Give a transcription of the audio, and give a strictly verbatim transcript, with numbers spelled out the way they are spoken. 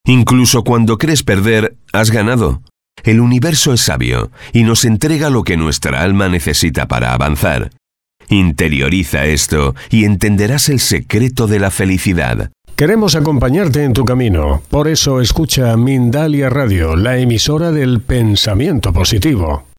Incluso cuando crees perder, has ganado. El universo es sabio y nos entrega lo que nuestra alma necesita para avanzar. Interioriza esto y entenderás el secreto de la felicidad. Queremos acompañarte en tu camino. Por eso escucha Mindalia Radio, la emisora del pensamiento positivo.